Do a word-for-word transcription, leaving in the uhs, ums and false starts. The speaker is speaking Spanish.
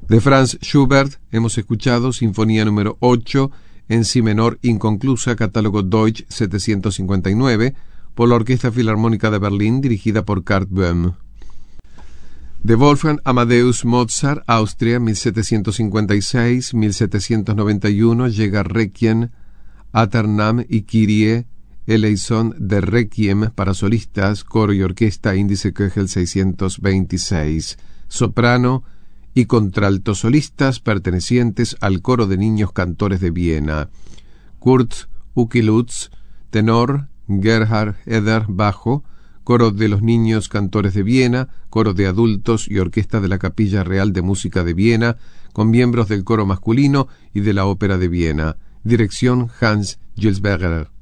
De Franz Schubert hemos escuchado Sinfonía número ocho en si menor inconclusa, catálogo Deutsch setecientos cincuenta y nueve, por la Orquesta Filarmónica de Berlín, dirigida por Kurt Böhm. De Wolfgang Amadeus Mozart, Austria, mil setecientos cincuenta y seis a mil setecientos noventa y uno, llega Requiem, Aeternam y Kyrie eleison de Requiem para solistas, coro y orquesta, índice Köchel seiscientos veintiséis, soprano y contralto solistas pertenecientes al coro de niños cantores de Viena. Kurt Uki-Lutz, tenor, Gerhard Eder, bajo, coro de los niños cantores de Viena, coro de adultos y orquesta de la Capilla Real de Música de Viena, con miembros del coro masculino y de la Ópera de Viena. Dirección Hans Gilsberger.